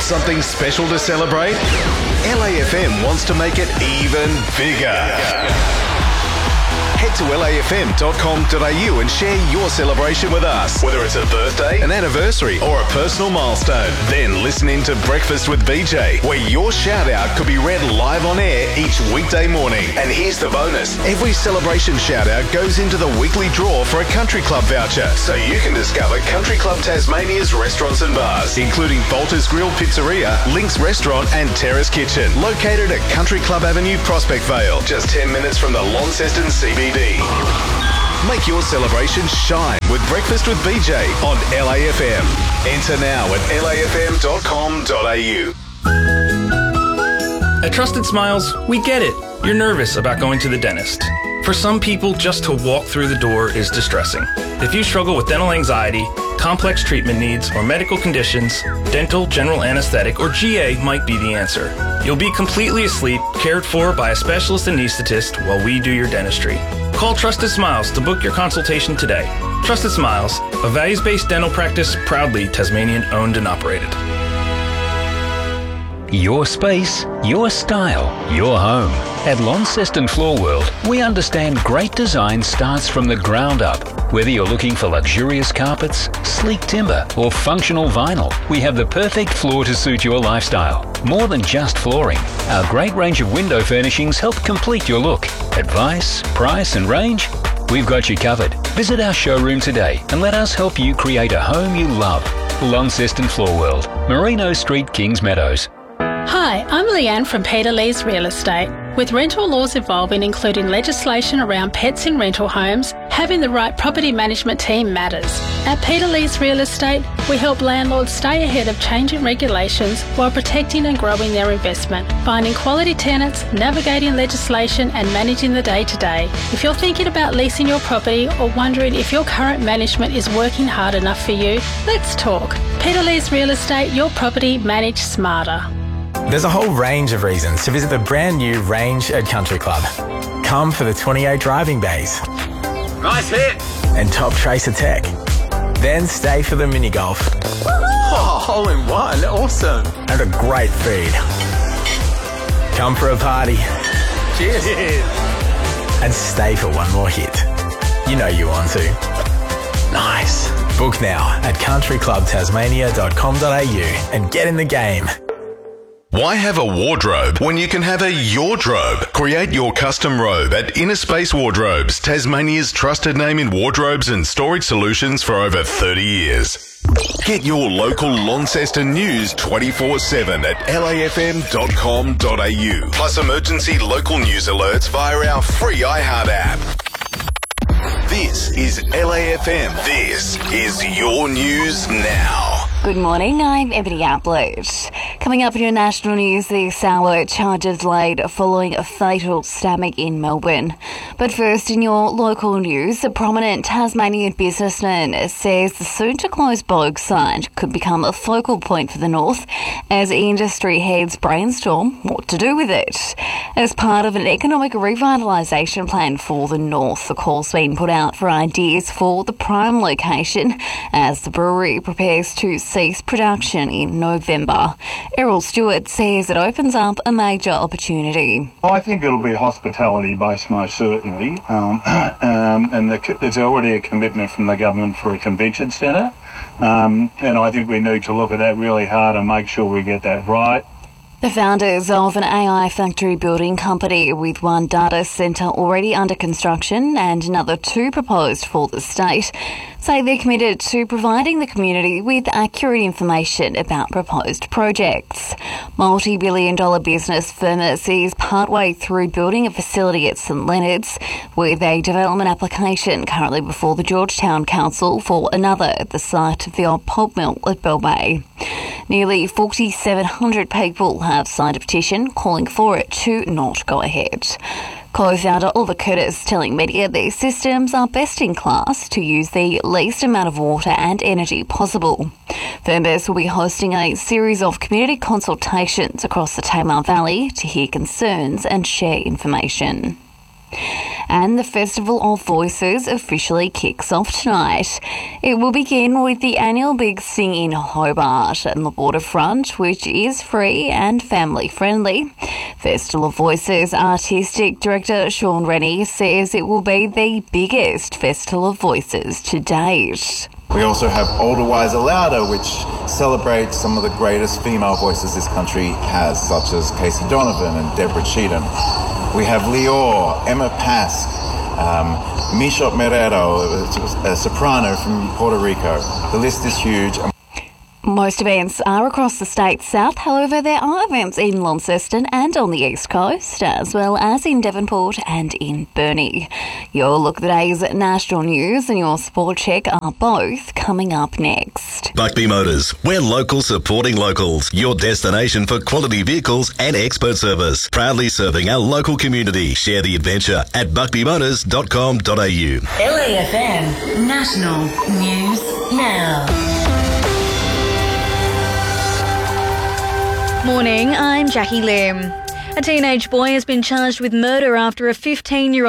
something special to celebrate? LAFM wants to make it even bigger. Head to lafm.com.au and share your celebration with us. Whether it's a birthday, an anniversary, or a personal milestone. Then listen in to Breakfast with BJ, where your shout-out could be read live on air each weekday morning. And here's the bonus. Every celebration shout-out goes into the weekly draw for a country club voucher, so you can discover Country Club Tasmania's restaurants and bars, including Bolter's Grill Pizzeria, Link's Restaurant and Terrace Kitchen, located at Country Club Avenue, Prospect Vale, just 10 minutes from the Launceston CBD. Make your celebration shine with Breakfast with BJ on LAFM. Enter now at lafm.com.au. At Trusted Smiles, we get it. You're nervous about going to the dentist. For some people, just to walk through the door is distressing. If you struggle with dental anxiety, complex treatment needs, or medical conditions, dental, general anesthetic, or GA might be the answer. You'll be completely asleep, cared for by a specialist anesthetist while we do your dentistry. Call Trusted Smiles to book your consultation today. Trusted Smiles, a values-based dental practice proudly Tasmanian owned and operated. Your space, your style, your home. At Launceston Floor World, we understand great design starts from the ground up. Whether you're looking for luxurious carpets, sleek timber, or functional vinyl, we have the perfect floor to suit your lifestyle. More than just flooring, our great range of window furnishings help complete your look. Advice, price, and range? We've got you covered. Visit our showroom today and let us help you create a home you love. Launceston Floor World, Merino Street, Kings Meadows. Hi, I'm Leanne from Peter Lee's Real Estate. With rental laws evolving, including legislation around pets in rental homes, having the right property management team matters. At Peter Lee's Real Estate, we help landlords stay ahead of changing regulations while protecting and growing their investment, finding quality tenants, navigating legislation and managing the day-to-day. If you're thinking about leasing your property or wondering if your current management is working hard enough for you, let's talk. Peter Lee's Real Estate, your property managed smarter. There's a whole range of reasons to visit the brand new Range at Country Club. Come for the 28 driving bays. Nice hit! And top tracer tech. Then stay for the mini golf. Oh, hole in one, awesome. And a great feed. Come for a party. Cheers. And stay for one more hit. You know you want to. Nice. Book now at countryclubtasmania.com.au and get in the game. Why have a wardrobe when you can have a Yordrobe? Create your custom robe at Inner Space Wardrobes, Tasmania's trusted name in wardrobes and storage solutions for over 30 years. Get your local Launceston news 24/7 at lafm.com.au. Plus emergency local news alerts via our free iHeart app. This is LAFM. This is your news now. Good morning, I'm Ebony Applet. Coming up in your national news, the Sour charges laid following a fatal stabbing in Melbourne. But first, in your local news, a prominent Tasmanian businessman says the soon-to-close Bogue site could become a focal point for the north as industry heads brainstorm what to do with it. As part of an economic revitalisation plan for the north, the call's been put out for ideas for the prime location as the brewery prepares to cease production in November. Errol Stewart says it opens up a major opportunity. I think it'll be hospitality based most certainly, and there's already a commitment from the government for a convention centre, and I think we need to look at that really hard and make sure we get that right. The founders of an AI factory building company with one data centre already under construction and another 2 proposed for the state say they're committed to providing the community with accurate information about proposed projects. Multi-billion-dollar business Firmus is partway through building a facility at St Leonard's with a development application currently before the Georgetown Council for another at the site of the old pulp mill at Bell Bay. Nearly 4,700 people have signed a petition calling for it to not go ahead. Co-founder Oliver Curtis telling media these systems are best in class to use the least amount of water and energy possible. Firmus will be hosting a series of community consultations across the Tamar Valley to hear concerns and share information. and the Festival of Voices officially kicks off tonight. It will begin with the annual Big Sing in Hobart and the waterfront, which is free and family friendly. Festival of Voices Artistic Director Sean Rennie says it will be the biggest Festival of Voices to date. We also have Older, Wiser, Louder, which celebrates some of the greatest female voices this country has, such as Casey Donovan and Deborah Cheatham. We have Lior, Emma Pask, Michot Merero, a soprano from Puerto Rico. The list is huge. Most events are across the state's south. However, there are events in Launceston and on the east coast, as well as in Devonport and in Burnie. Your look at the day's national news and your sport check are both coming up next. Buckby Motors, we're local supporting locals. Your destination for quality vehicles and expert service. Proudly serving our local community. Share the adventure at buckbymotors.com.au. LAFM National News Now. Morning, I'm Jackie Lim. A teenage boy has been charged with murder after a 15-year-old